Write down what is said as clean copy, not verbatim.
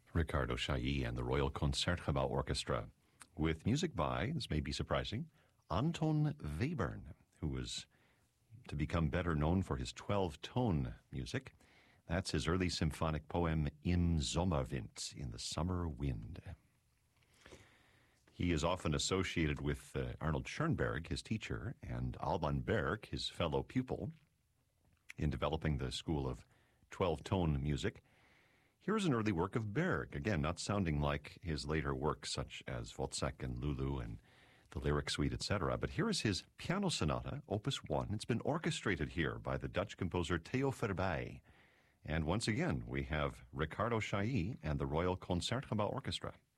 Riccardo Chailly and the Royal Concertgebouw Orchestra, with music by, this may be surprising, Anton Webern, who was to become better known for his 12-tone music. That's his early symphonic poem, Im Sommerwind, in the summer wind. He is often associated with Arnold Schoenberg, his teacher, and Alban Berg, his fellow pupil, in developing the school of 12-tone music. Here's an early work of Berg, again, not sounding like his later works such as Wozzeck and Lulu and the Lyric Suite, etc. But here is his piano sonata, Opus 1. It's been orchestrated here by the Dutch composer Theo Verbeij. And once again, we have Riccardo Chailly and the Royal Concertgebouw Orchestra.